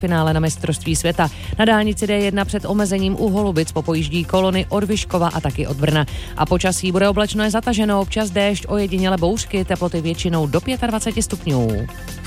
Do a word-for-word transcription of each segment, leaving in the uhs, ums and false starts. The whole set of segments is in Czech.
finále na mistrovství světa. Na dálnici D jedna před omezením u Holubic popojíždí kolony od Vyškova a taky od Brna. A počasí bude oblačno, je zataženo, občas déšť, ojediněle bouřky, teploty většinou do dvacet pět stupňů.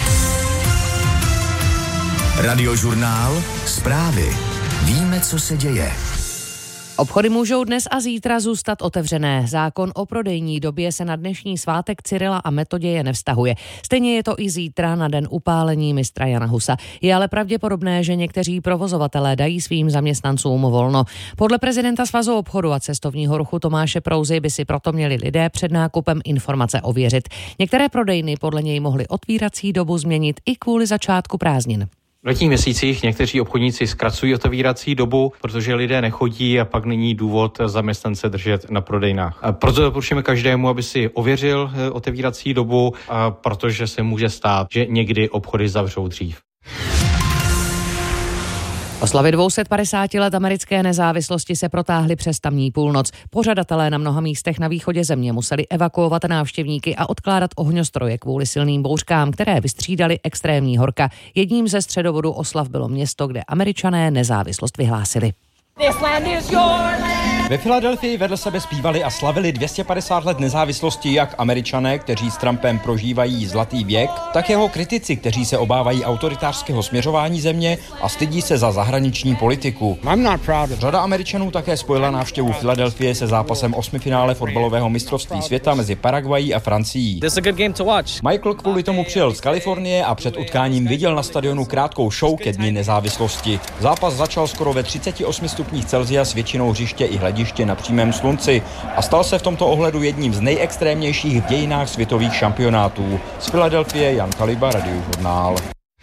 Radiožurnál, zprávy. Víme, co se děje. Obchody můžou dnes a zítra zůstat otevřené. Zákon o prodejní době se na dnešní svátek Cyrila a Metoděje nevztahuje. Stejně je to i zítra na den upálení mistra Jana Husa. Je ale pravděpodobné, že někteří provozovatelé dají svým zaměstnancům volno. Podle prezidenta Svazu obchodu a cestovního ruchu Tomáše Prouzy by si proto měli lidé před nákupem informace ověřit. Některé prodejny podle něj mohly otvírací dobu změnit i kvůli začátku prázdnin. V letních měsících někteří obchodníci zkracují otevírací dobu, protože lidé nechodí a pak není důvod zaměstnance držet na prodejnách. A proto doporučujeme každému, aby si ověřil otevírací dobu, a protože se může stát, že někdy obchody zavřou dřív. Oslavy dvě stě padesát let americké nezávislosti se protáhly přes tamní půlnoc. Pořadatelé na mnoha místech na východě země museli evakuovat návštěvníky a odkládat ohňostroje kvůli silným bouřkám, které vystřídaly extrémní horka. Jedním ze středovodů oslav bylo město, kde Američané nezávislost vyhlásili. Ve Filadelfii vedle sebe zpívali a slavili dvě stě padesát let nezávislosti jak Američané, kteří s Trumpem prožívají zlatý věk, tak jeho kritici, kteří se obávají autoritářského směřování země a stydí se za zahraniční politiku. Řada Američanů také spojila návštěvu Filadelfie se zápasem osmifinále fotbalového mistrovství světa mezi Paraguayí a Francií. Michael kvůli tomu přijel z Kalifornie a před utkáním viděl na stadionu krátkou show ke dni nezávislosti. Zápas začal skoro ve třiceti osmi stupních Celsia s většinou hřiště i hlediště na přímém slunci a stal se v tomto ohledu jedním z nejextrémnějších v dějinách světových šampionátů. Z Filadelfie Jan Kaliba, Radiožurnál.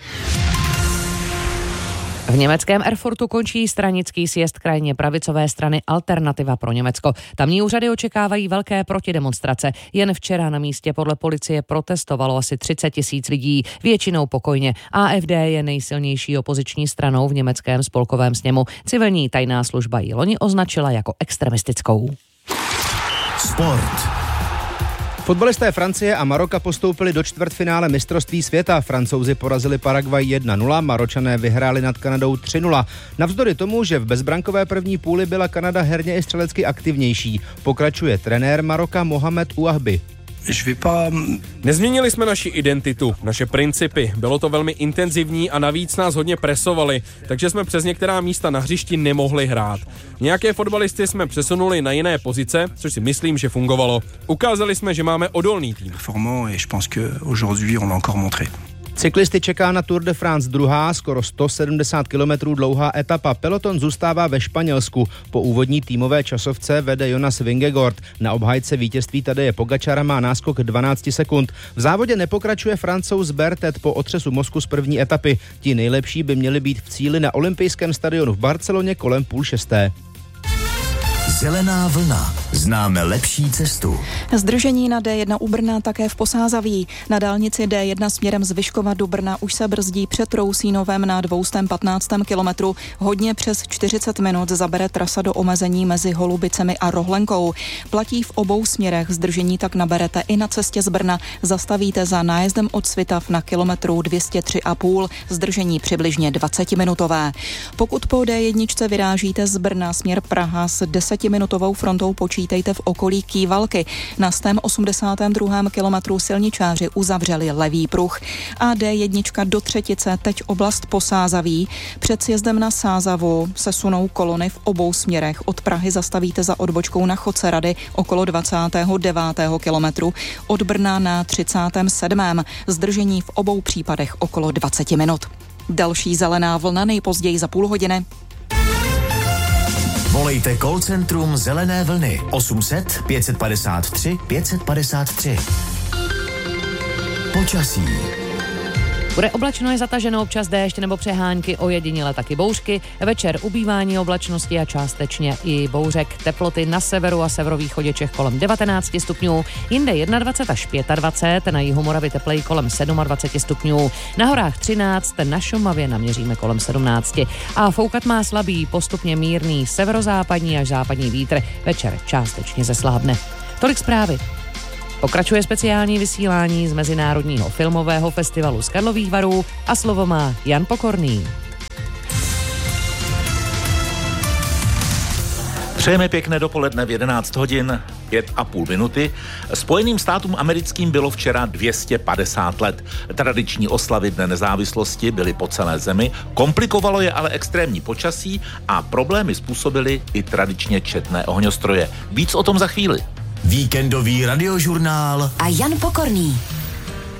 V německém Erfurtu končí stranický sjezd krajně pravicové strany Alternativa pro Německo. Tamní úřady očekávají velké protidemonstrace. Jen včera na místě podle policie protestovalo asi třicet tisíc lidí, většinou pokojně. A F D je nejsilnější opoziční stranou v německém spolkovém sněmu. Civilní tajná služba ji loni označila jako extremistickou. Sport. Fotbalisté Francie a Maroka postoupili do čtvrtfinále mistrovství světa. Francouzi porazili Paraguay jedna nula, Maročané vyhráli nad Kanadou tři nula. Navzdory tomu, že v bezbrankové první půli byla Kanada herně i střelecky aktivnější, pokračuje trenér Maroka Mohamed Ouahbi. Nezměnili jsme naši identitu, naše principy. Bylo to velmi intenzivní a navíc nás hodně presovali, takže jsme přes některá místa na hřišti nemohli hrát. Nějaké fotbalisty jsme přesunuli na jiné pozice, což si myslím, že fungovalo. Ukázali jsme, že máme odolný tým. Cyklisty čeká na Tour de France druhá, skoro sto sedmdesát kilometrů dlouhá etapa. Peloton zůstává ve Španělsku. Po úvodní týmové časovce vede Jonas Vingegaard. Na obhájce vítězství Tadeje Pogačara má náskok dvanáct sekund. V závodě nepokračuje Francouz Bertet po otřesu mozku z první etapy. Ti nejlepší by měli být v cíli na olympijském stadionu v Barceloně kolem půl šesté. Zelená vlna. Známe lepší cestu. Zdržení na D jedna u Brna také v Posázaví. Na dálnici D jedna směrem z Vyškova do Brna už se brzdí před Rousínovem na dvě stě patnáct kilometrů. Hodně přes čtyřicet minut zabere trasa do omezení mezi Holubicemi a Rohlenkou. Platí v obou směrech, zdržení tak naberete i na cestě z Brna. Zastavíte za nájezdem od Svitav na kilometru dvě stě tři a půl, zdržení přibližně dvacetiminutové. Pokud po D jedna vyrážíte z Brna směr Praha s desetiminutovou frontou, počítejte v okolí Kývalky. Na sto osmdesátém druhém kilometru silničáři uzavřeli levý pruh. A D jedna do Třetice, teď oblast Posázaví. Před sjezdem na Sázavu se sunou kolony v obou směrech. Od Prahy zastavíte za odbočkou na Chodce Rady okolo dvacátého devátého kilometru. Od Brna na třicátém sedmém Zdržení v obou případech okolo dvacet minut. Další zelená vlna nejpozději za půl hodiny. Volejte call centrum Zelené vlny osm set pět padesát tři pět padesát tři. Počasí. Bude oblačno, je zataženo, občas déšť nebo přehánky, ojediněle taky bouřky. Večer ubývání oblačnosti a částečně i bouřek. Teploty na severu a severovýchodě Čech kolem devatenáct stupňů, jinde dvacet jedna až dvacet pět, na jihu Moravy tepleji kolem dvacet sedm stupňů, na horách třináct, na Šumavě naměříme kolem sedmnáct. A foukat má slabý, postupně mírný severozápadní až západní vítr, večer částečně zeslábne. Tolik zprávy. Pokračuje speciální vysílání z Mezinárodního filmového festivalu z Karlových Varů a slovo má Jan Pokorný. Přejeme pěkné dopoledne v jedenáct hodin pět a půl minuty. Spojeným státům americkým bylo včera dvě stě padesát let. Tradiční oslavy Dne nezávislosti byly po celé zemi, komplikovalo je ale extrémní počasí a problémy způsobily i tradičně četné ohňostroje. Víc o tom za chvíli. Víkendový radiožurnál a Jan Pokorný.